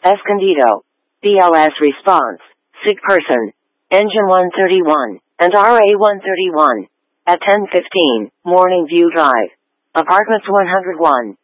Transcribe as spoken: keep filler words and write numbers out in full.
Escondido. B L S response. Sick person. Engine one thirty-one. And R A one thirty-one. At ten fifteen, Morning View Drive. Apartments one oh one.